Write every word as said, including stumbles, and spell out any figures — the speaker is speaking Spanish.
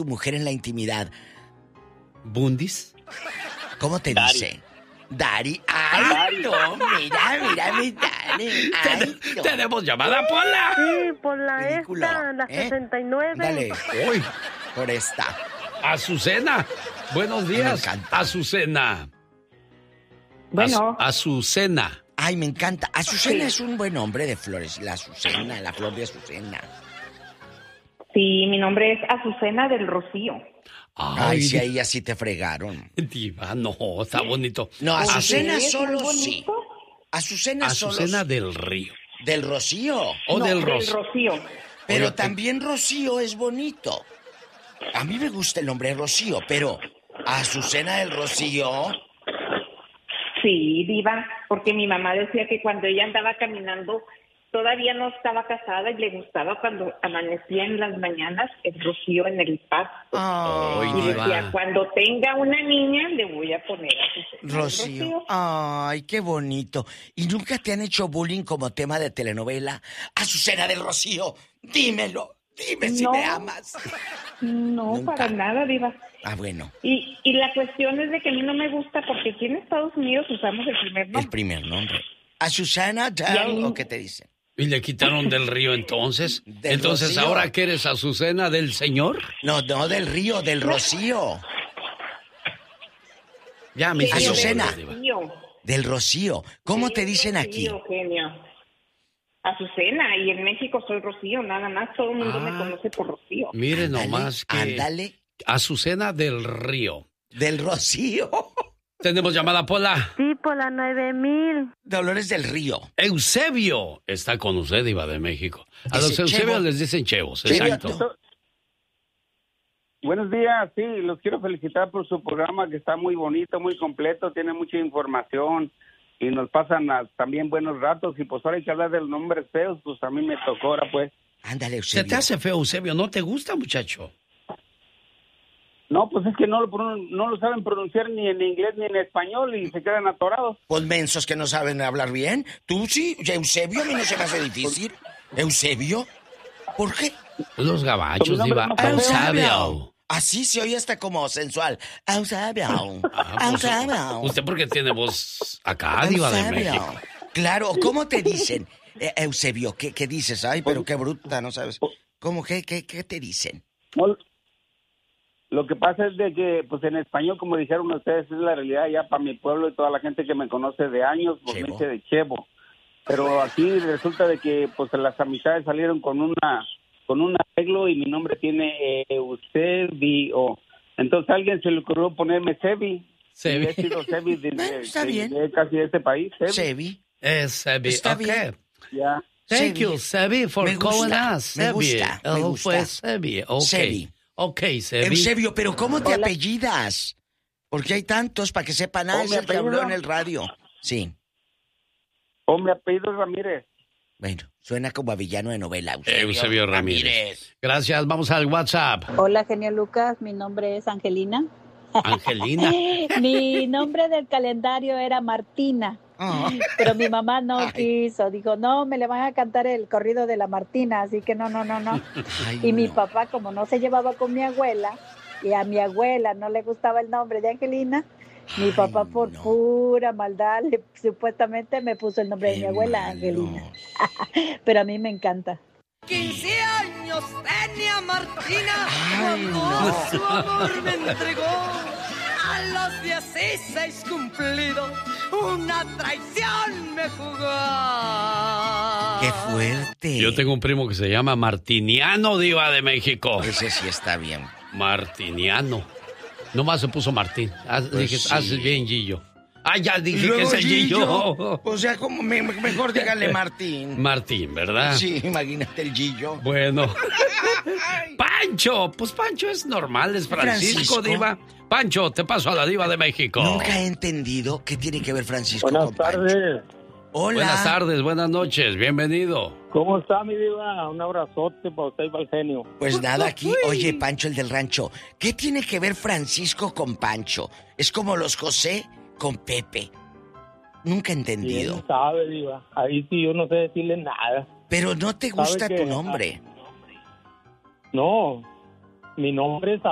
tu mujer en la intimidad? ¿Bundis? ¿Cómo te Dari. dice? Dari. ¡Ay, no! Mira, mira, mi Dari. ¡Ay, no! ¡Tenemos llamada, Pola! Sí, por la Ridículo, esta, la ¿eh? sesenta y nueve. Dale, ¡Uy! por esta. Azucena. Buenos Me días, encanta. Azucena. Bueno. Az- Azucena. Ay, me encanta. Azucena Sí. es un buen nombre de flores. La azucena, la flor de azucena. Sí, mi nombre es Azucena del Rocío. Ay, sí, ahí así te fregaron. Diva, no, está bonito. No, Azucena ¿Sí? ¿Es solo muy sí. bonito? Azucena, solo Azucena sí. del Río. Del Rocío. O No, del del Rocío. Rocío. Pero Oye, te- también Rocío es bonito. A mí me gusta el nombre Rocío, pero Azucena del Rocío. Sí, diva, porque mi mamá decía que cuando ella andaba caminando, todavía no estaba casada y le gustaba cuando amanecía en las mañanas el rocío en el pasto. Ay, Y diva. decía, cuando tenga una niña, le voy a poner Azucena del Rocío. Ay, qué bonito. ¿Y nunca te han hecho bullying como tema de telenovela? Azucena del Rocío, dímelo. Dime si No. me amas. No, Nunca. para nada, diva. Ah, bueno, Y, y la cuestión es de que a mí no me gusta porque aquí en Estados Unidos usamos el primer el nombre. primer nombre. ¿Azucena Y a del mí- o qué te dicen? ¿Y le quitaron del río entonces? Del entonces, Rocío. ¿ahora que eres Azucena del Señor? No, no, del río, del Rocío. Ya, mi Sí, Azucena. del Rocío. Del Rocío. ¿Cómo Sí, te dicen sí, aquí? Eugenio. Azucena, y en México soy Rocío, nada más, todo el mundo Ah. me conoce por Rocío. Mire Ándale, nomás que... Ándale, Azucena del Río. del Rocío. Tenemos llamada, Pola. Sí, por la nueve mil. Dolores del Río. Eusebio está con usted, Diva de México. A Dice los Eusebios Chevo. les dicen chevos, Chevo. exacto. Buenos días, sí, los quiero felicitar por su programa que está muy bonito, muy completo, tiene mucha información y nos pasan a- también buenos ratos y pues ahora hay que hablar de los nombres feos, pues a mí me tocó ahora pues. Ándale, Se Eusebio. te hace feo, Eusebio, ¿no te gusta, muchacho? No, pues es que no lo, pronun- no lo saben pronunciar ni en inglés ni en español y se quedan atorados. Pues mensos que no saben hablar bien. Tú sí, Eusebio, a mí no se me hace difícil. ¿Eusebio? ¿Por qué? Los gabachos, Con mi Diva. nombre no sabe. Eusebio. Así se oye hasta como sensual. Eusebio. Ah, pues, Eusebio. usted porque tiene voz acá, Diva de Eusebio. México. Claro, ¿cómo te dicen? Eh, Eusebio, ¿qué, ¿qué dices? Ay, pero qué bruta, ¿no sabes? ¿Cómo, qué, qué, qué te dicen? No, lo que pasa es de que, pues en español, como dijeron ustedes, es la realidad ya para mi pueblo y toda la gente que me conoce de años, pues me Chevo. dice de Chevo. Pero aquí resulta de que, pues las amistades salieron con una, con un arreglo y mi nombre tiene eh, Eusebio. Entonces a alguien se le ocurrió ponerme Sebi. Sebi. Y he sido Sebi desde, Bueno, está desde bien. casi este país. Sebi. Sebi. Es Sebi. Está Ok. bien. Ya. Thank Sebi. you, Sebi, for Me calling gusta, us. me Sebi. gusta, me Oh, gusta. fue Sebi. Ok. Sebi. Ok, Sebi. Eusebio, pero ¿cómo te apellidas? Porque hay tantos para que sepan, ah, ¿Cómo es me el que habló apellido? en el radio. Sí. Oh, mi apellido es Ramírez. Bueno, suena como a villano de novela. Eusebio, Eusebio Ramírez. Gracias, vamos al WhatsApp. Hola, genio Lucas, mi nombre es Angelina. Angelina. Mi nombre del calendario era Martina, Ah. pero mi mamá no Ay. quiso. Dijo, no, me le van a cantar el corrido de la Martina, así que no, no, no, no. Ay, Y mi no. papá, como no se llevaba con mi abuela, y a mi abuela no le gustaba el nombre de Angelina, mi Ay, papá por no. pura maldad le- supuestamente me puso el nombre de Qué mi abuela, malo. Angelina. Pero a mí me encanta. quince años tenía Martina Ay, cuando no. su amor me entregó. A los dieciséis cumplidos, una traición me jugó. ¡Qué fuerte! Yo tengo un primo que se llama Martiniano, Diva de México. Ese sí está bien. Martiniano. Nomás se puso Martín. Haz, Pues dije, sí. haz bien, Gillo. Ah, ya Y dije que luego es el Gillo. Gillo. O sea, como me- mejor dígale Martín. Martín, ¿verdad? Sí, imagínate el Gillo. Bueno. Pancho, pues Pancho es normal, es Francisco, Francisco. Diva. Pancho, te paso a la Diva de México. Nunca he entendido qué tiene que ver Francisco Buenas con Pancho. tardes. Hola. Buenas tardes, buenas noches, bienvenido. ¿Cómo está, mi diva? Un abrazote para usted y para el genio. Pues nada, aquí, oye, Pancho, el del rancho. ¿Qué tiene que ver Francisco con Pancho? Es como los José con Pepe. Nunca he entendido. ¿Quién sabe, diva? Ahí sí yo no sé decirle nada. Pero no te gusta ¿Sabe tu qué? nombre. No, mi nombre es